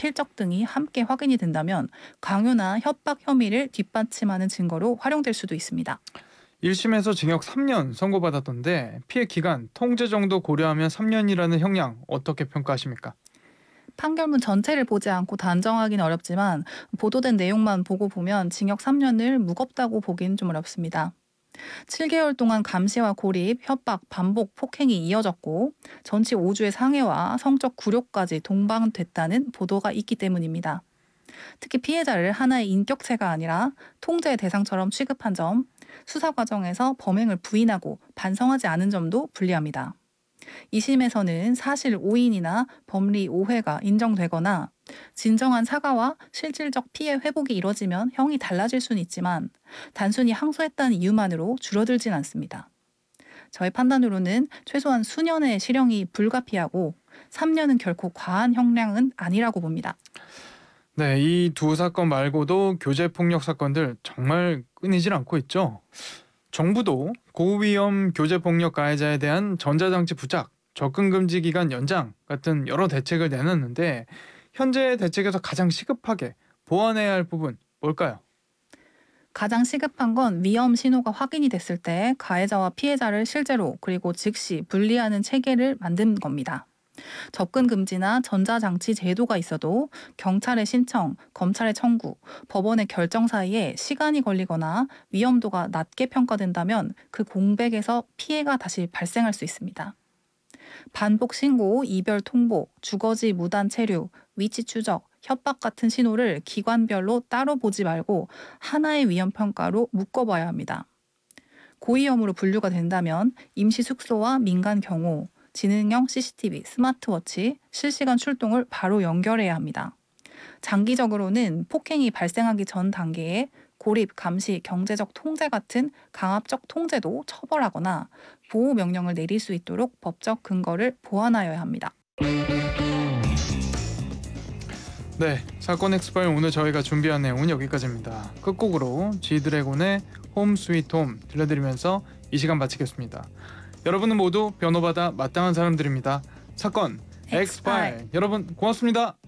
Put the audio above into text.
필적 등이 함께 확인이 된다면 강요나 협박 혐의를 뒷받침하는 증거로 활용될 수도 있습니다. 1심에서 징역 3년 선고받았던데 피해 기간, 통제 정도 고려하면 3년이라는 형량 어떻게 평가하십니까? 판결문 전체를 보지 않고 단정하기는 어렵지만 보도된 내용만 보고 보면 징역 3년을 무겁다고 보기는 좀 어렵습니다. 7개월 동안 감시와 고립, 협박, 반복, 폭행이 이어졌고 전치 5주의 상해와 성적 굴욕까지 동반됐다는 보도가 있기 때문입니다. 특히 피해자를 하나의 인격체가 아니라 통제의 대상처럼 취급한 점, 수사 과정에서 범행을 부인하고 반성하지 않은 점도 불리합니다. 2심에서는 사실 오인이나 법리 오해가 인정되거나 진정한 사과와 실질적 피해 회복이 이뤄지면 형이 달라질 수는 있지만 단순히 항소했다는 이유만으로 줄어들진 않습니다. 저의 판단으로는 최소한 수년의 실형이 불가피하고 3년은 결코 과한 형량은 아니라고 봅니다. 네, 이 두 사건 말고도 교제폭력 사건들 정말 끊이질 않고 있죠. 정부도 고위험 교제폭력 가해자에 대한 전자장치 부착, 접근 금지 기간 연장 같은 여러 대책을 내놨는데 현재 대책에서 가장 시급하게 보완해야 할 부분 뭘까요? 가장 시급한 건 위험 신호가 확인이 됐을 때 가해자와 피해자를 실제로 그리고 즉시 분리하는 체계를 만든 겁니다. 접근 금지나 전자장치 제도가 있어도 경찰의 신청, 검찰의 청구, 법원의 결정 사이에 시간이 걸리거나 위험도가 낮게 평가된다면 그 공백에서 피해가 다시 발생할 수 있습니다. 반복 신고, 이별 통보, 주거지 무단 체류, 위치 추적, 협박 같은 신호를 기관별로 따로 보지 말고 하나의 위험 평가로 묶어봐야 합니다. 고위험으로 분류가 된다면 임시 숙소와 민간 경호, 지능형 CCTV, 스마트워치, 실시간 출동을 바로 연결해야 합니다. 장기적으로는 폭행이 발생하기 전 단계에 고립, 감시, 경제적 통제 같은 강압적 통제도 처벌하거나 보호 명령을 내릴 수 있도록 법적 근거를 보완하여야 합니다. 네, 사건 엑스파일 오늘 저희가 준비한 내용은 여기까지입니다. 끝곡으로 G드래곤의 홈 스위트 홈 들려드리면서 이 시간 마치겠습니다. 여러분은 모두 변호받아 마땅한 사람들입니다. 사건 엑스파일 엑스파일. 여러분 고맙습니다.